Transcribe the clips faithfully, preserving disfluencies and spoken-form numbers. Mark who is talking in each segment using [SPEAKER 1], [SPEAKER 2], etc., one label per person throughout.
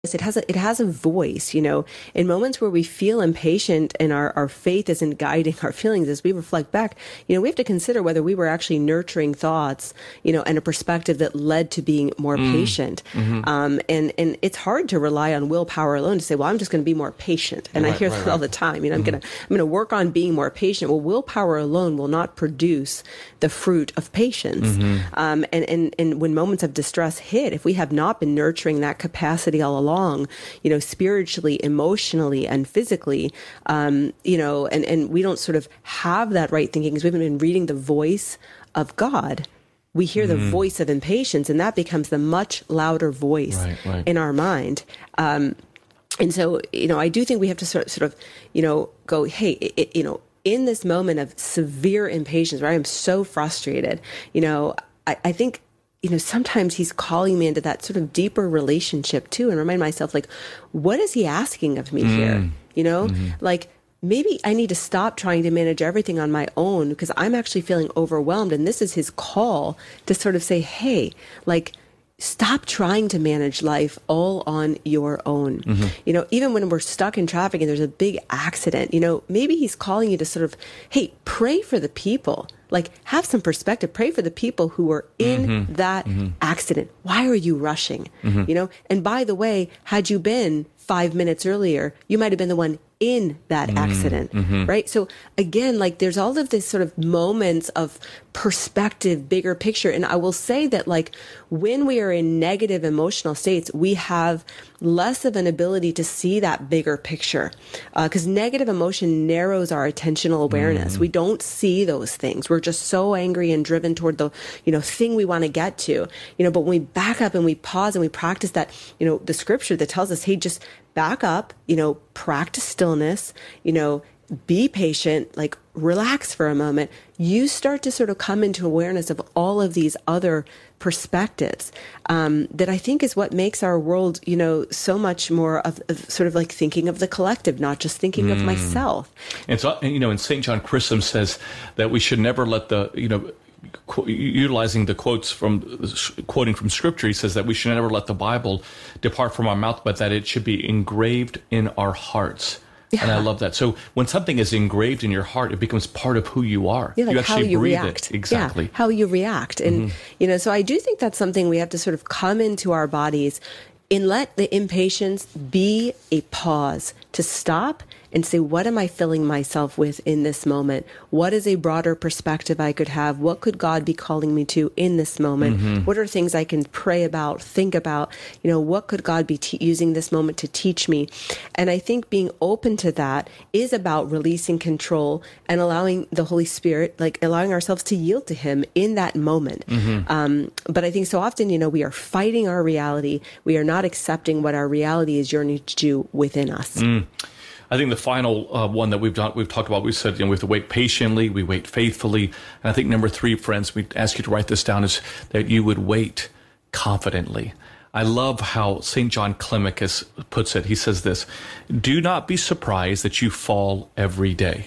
[SPEAKER 1] It has a, it has a voice, you know, in moments where we feel impatient and our, our faith isn't guiding our feelings as we reflect back, you know, we have to consider whether we were actually nurturing thoughts, you know, and a perspective that led to being more mm. patient. Mm-hmm. Um, and, and it's hard to rely on willpower alone to say, well, I'm just going to be more patient. And right, I hear right, that right. all the time. You know, mm-hmm. I'm going to, I'm going to work on being more patient. Well, willpower alone will not produce the fruit of patience. Mm-hmm. Um, and, and, and when moments of distress hit, if we have not been nurturing that capacity all along, Along, you know, spiritually, emotionally, and physically, um, you know, and, and we don't sort of have that right thinking because we haven't been reading the voice of God. We hear mm-hmm. the voice of impatience, and that becomes the much louder voice right, right. in our mind. Um, and so, you know, I do think we have to sort of, sort of you know, go, hey, it, you know, in this moment of severe impatience where I am so frustrated, you know, I, I think you know, sometimes he's calling me into that sort of deeper relationship too, and remind myself, like, what is he asking of me mm. here? You know, mm-hmm. like maybe I need to stop trying to manage everything on my own because I'm actually feeling overwhelmed. And this is his call to sort of say, hey, like, stop trying to manage life all on your own. Mm-hmm. You know, even when we're stuck in traffic and there's a big accident, you know, maybe he's calling you to sort of, hey, pray for the people. Like, have some perspective. Pray for the people who were in mm-hmm. that mm-hmm. accident. Why are you rushing? Mm-hmm. You know, and by the way, had you been five minutes earlier, you might have been the one in that mm-hmm. accident, mm-hmm. right? So again, like there's all of this sort of moments of perspective, bigger picture. And I will say that like when we are in negative emotional states, we have less of an ability to see that bigger picture because uh, negative emotion narrows our attentional awareness. Mm-hmm. We don't see those things. We're just so angry and driven toward the, you know, thing we want to get to, you know, but when we back up and we pause and we practice that, you know, the scripture that tells us, hey, just back up, you know, practice stillness, you know, be patient, like relax for a moment. You start to sort of come into awareness of all of these other perspectives um, that I think is what makes our world, you know, so much more of, of sort of like thinking of the collective, not just thinking mm. of myself.
[SPEAKER 2] And so, you know, and Saint John Chrysostom says that we should never let the, you know, Qu- utilizing the quotes from quoting from scripture, he says that we should never let the Bible depart from our mouth, but that it should be engraved in our hearts. Yeah. And I love that. So when something is engraved in your heart, it becomes part of who you are.
[SPEAKER 1] Yeah, like
[SPEAKER 2] you actually
[SPEAKER 1] how you
[SPEAKER 2] breathe
[SPEAKER 1] react.
[SPEAKER 2] It. Exactly.
[SPEAKER 1] Yeah, how you react. And, mm-hmm. you know, so I do think that's something we have to sort of come into our bodies and let the impatience be a pause to stop and say, what am I filling myself with in this moment? What is a broader perspective I could have? What could God be calling me to in this moment? Mm-hmm. What are things I can pray about, think about? You know, what could God be te- using this moment to teach me? And I think being open to that is about releasing control and allowing the Holy Spirit, like allowing ourselves to yield to him in that moment. Mm-hmm. Um, but I think so often, you know, we are fighting our reality. We are not accepting what our reality is yearning to do within us.
[SPEAKER 2] Mm. I think the final uh, one that we've done, we've talked about, we said, you know, we have to wait patiently, we wait faithfully. And I think number three, friends, we ask you to write this down, is that you would wait confidently. I love how Saint John Climacus puts it. He says this: do not be surprised that you fall every day,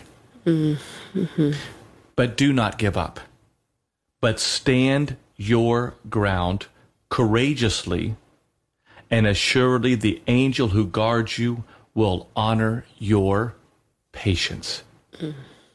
[SPEAKER 2] mm-hmm. but do not give up, but stand your ground courageously, and assuredly the angel who guards you will honor your patience. Mm.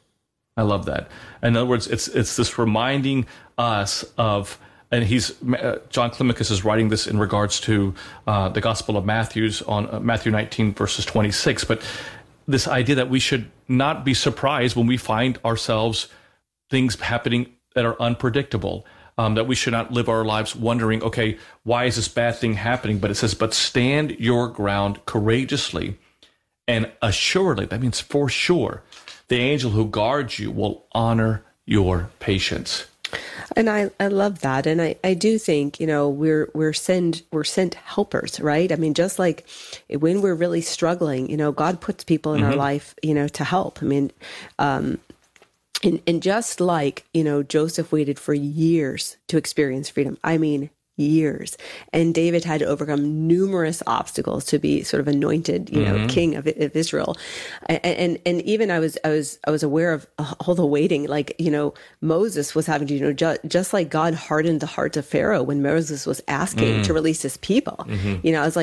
[SPEAKER 2] I love that. In other words, it's it's this reminding us of, and he's uh, John Climacus is writing this in regards to uh, the Gospel of Matthew's on uh, Matthew nineteen verses twenty-six. But this idea that we should not be surprised when we find ourselves things happening that are unpredictable. Um, that we should not live our lives wondering, okay, why is this bad thing happening? But it says, but stand your ground courageously. And assuredly, that means for sure, the angel who guards you will honor your patience.
[SPEAKER 1] And I, I love that. And I, I do think, you know, we're we're sent we're sent helpers, right? I mean, just like when we're really struggling, you know, God puts people in mm-hmm. our life, you know, to help. I mean, um, and, and just like, you know, Joseph waited for years to experience freedom. I mean, years. And David had to overcome numerous obstacles to be sort of anointed, you know, mm-hmm. king of, of Israel. And, and and even I was I was I was aware of all the waiting. Like, you know, Moses was having to, you know, ju- just like God hardened the heart of Pharaoh when Moses was asking mm. to release his people. Mm-hmm. You know, I was like,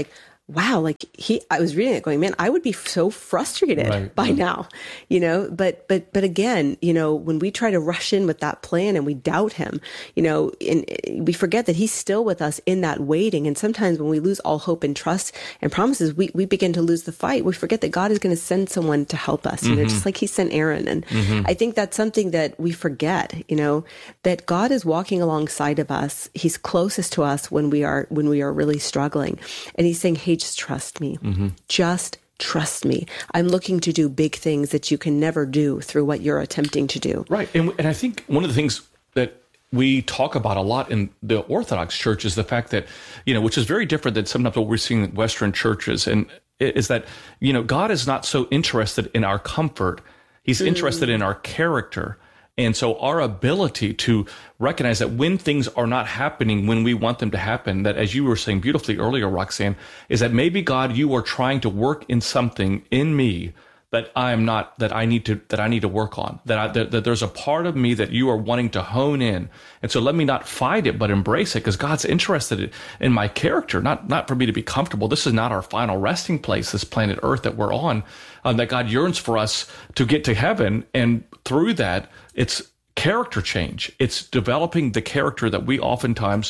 [SPEAKER 1] wow, like he, I was reading it going, man, I would be so frustrated
[SPEAKER 2] Right.
[SPEAKER 1] by now, you know, but, but, but again, you know, when we try to rush in with that plan and we doubt him, you know, and we forget that he's still with us in that waiting. And sometimes when we lose all hope and trust and promises, we, we begin to lose the fight. We forget that God is going to send someone to help us, you mm-hmm. know, just like he sent Aaron. And mm-hmm. I think that's something that we forget, you know, that God is walking alongside of us. He's closest to us when we are, when we are really struggling. And he's saying, hey, just trust me. Mm-hmm. Just trust me. I'm looking to do big things that you can never do through what you're attempting to do.
[SPEAKER 2] Right. And, and I think one of the things that we talk about a lot in the Orthodox Church is the fact that, you know, which is very different than sometimes what we're seeing in Western churches, and is that, you know, God is not so interested in our comfort. He's mm. interested in our character. And so our ability to recognize that when things are not happening when we want them to happen, that, as you were saying beautifully earlier, Roxanne, is that maybe, God, you are trying to work in something in me that I am not, that I need to, that I need to work on, that, I, that, that there's a part of me that you are wanting to hone in. And so let me not fight it, but embrace it, because God's interested in my character, not, not for me to be comfortable. This is not our final resting place, this planet Earth that we're on, um, that God yearns for us to get to heaven. And through that, it's character change. It's developing the character that we oftentimes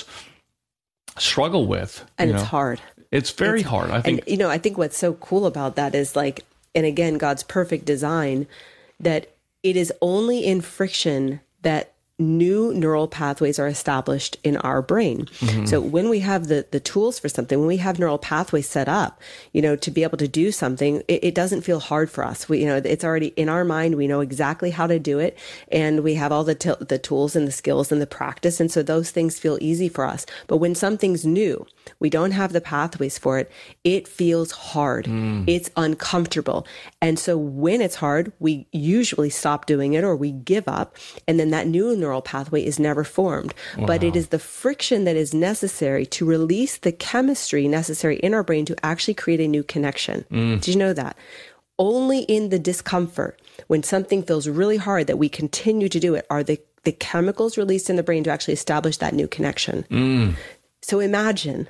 [SPEAKER 2] struggle with.
[SPEAKER 1] And it's
[SPEAKER 2] know.
[SPEAKER 1] hard.
[SPEAKER 2] It's very
[SPEAKER 1] it's,
[SPEAKER 2] hard. I think,
[SPEAKER 1] and, you know, I think what's so cool about that is, like, and again, God's perfect design, that it is only in friction that new neural pathways are established in our brain. Mm-hmm. So when we have the the tools for something, when we have neural pathways set up, you know, to be able to do something, it, it doesn't feel hard for us. We, you know, it's already in our mind. We know exactly how to do it, and we have all the t- the tools and the skills and the practice, and so those things feel easy for us. But when something's new, we don't have the pathways for it, it feels hard. Mm. It's uncomfortable. And so when it's hard, we usually stop doing it or we give up, and then that new neural pathway is never formed. Wow. But it is the friction that is necessary to release the chemistry necessary in our brain to actually create a new connection. Mm. Did you know that? Only in the discomfort, when something feels really hard, that we continue to do it, are the, the chemicals released in the brain to actually establish that new connection. Mm. So imagine,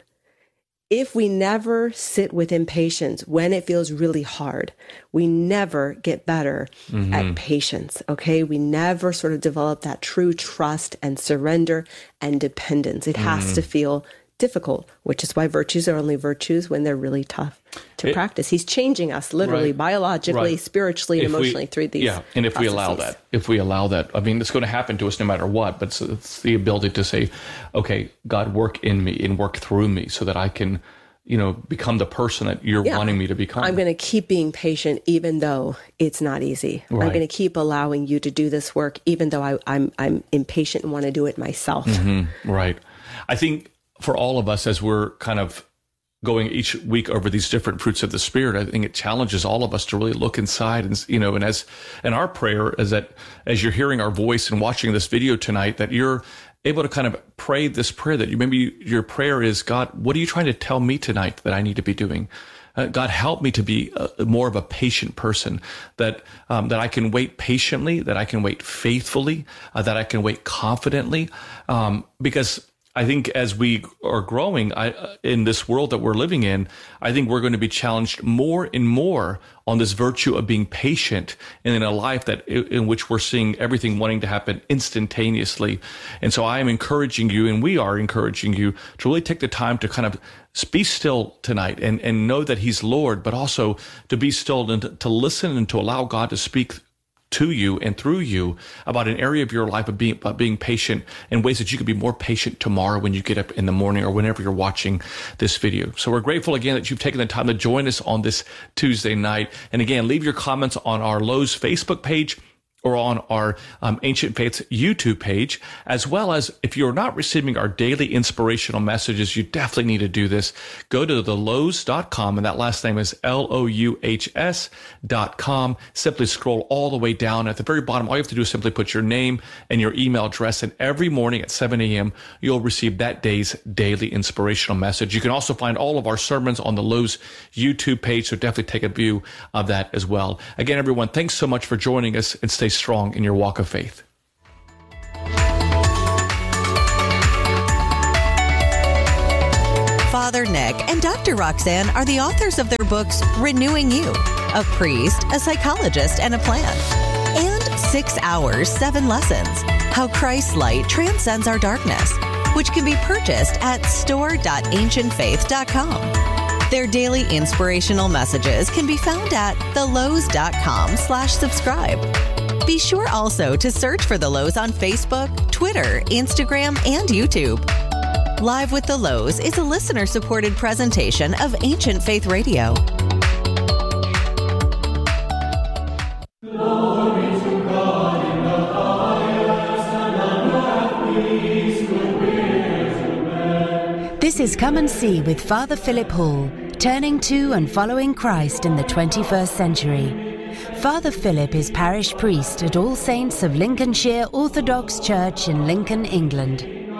[SPEAKER 1] if we never sit with impatience when it feels really hard, we never get better mm-hmm. at patience, okay? We never sort of develop that true trust and surrender and dependence. It has mm-hmm. to feel difficult, which is why virtues are only virtues when they're really tough to it, practice. He's changing us literally, right, biologically, right. spiritually, and emotionally we, through these Yeah,
[SPEAKER 2] and if
[SPEAKER 1] processes.
[SPEAKER 2] we allow that, if we allow that, I mean, it's going to happen to us no matter what, but it's, it's the ability to say, okay, God, work in me and work through me so that I can, you know, become the person that you're yeah. wanting me to become.
[SPEAKER 1] I'm going to keep being patient even though it's not easy. Right. I'm going to keep allowing you to do this work even though I, I'm I'm impatient and want to do it myself.
[SPEAKER 2] Mm-hmm. Right. I think for all of us, as we're kind of going each week over these different fruits of the Spirit, I think it challenges all of us to really look inside. And, you know, and as, and our prayer is that as you're hearing our voice and watching this video tonight, that you're able to kind of pray this prayer, that you maybe your prayer is, God, what are you trying to tell me tonight that I need to be doing? Uh, God, help me to be a, more of a patient person, that um, that I can wait patiently, that I can wait faithfully, uh, that I can wait confidently, um, because I think as we are growing I, in this world that we're living in, I think we're going to be challenged more and more on this virtue of being patient, and in a life that in which we're seeing everything wanting to happen instantaneously. And so I am encouraging you, and we are encouraging you, to really take the time to kind of be still tonight and, and know that He's Lord, but also to be still and to, to listen and to allow God to speak to you and through you about an area of your life of being, about being patient in ways that you can be more patient tomorrow when you get up in the morning or whenever you're watching this video. So we're grateful again that you've taken the time to join us on this Tuesday night. And again, leave your comments on our Lowe's Facebook page or on our um, Ancient Faiths YouTube page, as well as if you're not receiving our daily inspirational messages, you definitely need to do this. Go to the lowe's dot com, and that last name is L O U H S dot com. Simply scroll all the way down. At the very bottom, all you have to do is simply put your name and your email address, and every morning at seven a.m., you'll receive that day's daily inspirational message. You can also find all of our sermons on the Lowe's YouTube page, so definitely take a view of that as well. Again, everyone, thanks so much for joining us, and stay strong in your walk of faith.
[SPEAKER 3] Father Nick and Doctor Roxanne are the authors of their books Renewing You, a priest, a psychologist, and a plan, and Six Hours, Seven Lessons, How Christ's Light Transcends Our Darkness, which can be purchased at store dot ancient faith dot com. Their daily inspirational messages can be found at the lowe's dot com slash subscribe. Be sure also to search for The Lowe's on Facebook, Twitter, Instagram, and YouTube. Live with The Lowe's is a listener-supported presentation of Ancient Faith Radio.
[SPEAKER 4] This is Come and See with Father Philip Hall, turning to and following Christ in the twenty-first century. Father Philip is parish priest at All Saints of Lincolnshire Orthodox Church in Lincoln, England.